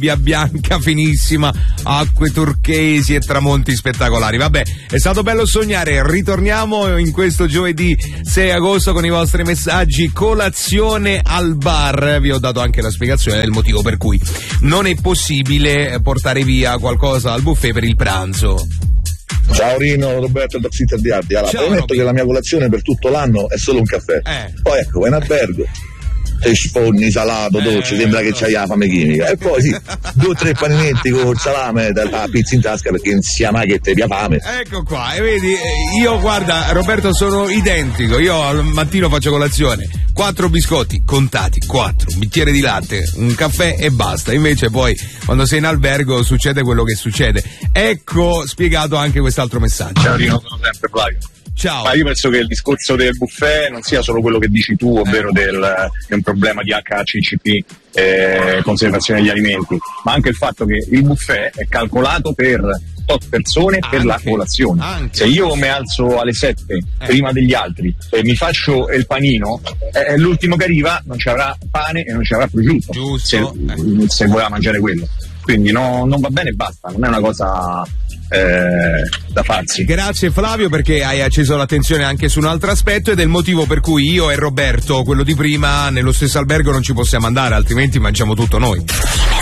sabbia bianca finissima, acque turchesi e tramonti spettacolari. Vabbè, è stato bello sognare. Ritorniamo in questo giovedì 6 agosto con i vostri messaggi. Colazione al bar. Vi ho dato anche la spiegazione del motivo per cui non è possibile portare via qualcosa al buffet per il pranzo. Ciao Rino, Roberto da Zitter di Ardi. Allora, prometto che la mia colazione per tutto l'anno è solo un caffè. Poi ecco, vai in albergo, te sforni, salato, dolce, sembra che c'hai la fame chimica. E poi sì, 2 o 3 paninetti con il salame dalla pizza in tasca, perché non sia mai che te via fame. Ecco qua, e vedi, io guarda Roberto sono identico, io al mattino faccio colazione, 4 biscotti contati, 4, un bicchiere di latte, un caffè e basta. Invece poi quando sei in albergo succede quello che succede. Ecco spiegato anche quest'altro messaggio. Ciao Rino, sono sempre Flavio. Ciao. Ma io penso che il discorso del buffet non sia solo quello che dici tu, ovvero che è un problema di HACCP, conservazione degli alimenti, ma anche il fatto che il buffet è calcolato per tot persone per la colazione. Se io mi alzo alle 7 prima degli altri e mi faccio il panino, l'ultimo che arriva non ci avrà pane e non ci avrà prosciutto, se voleva mangiare quello. Quindi non va bene e basta, non è una cosa da farsi. Grazie Flavio, perché hai acceso l'attenzione anche su un altro aspetto, ed è il motivo per cui io e Roberto, quello di prima, nello stesso albergo non ci possiamo andare, altrimenti mangiamo tutto noi.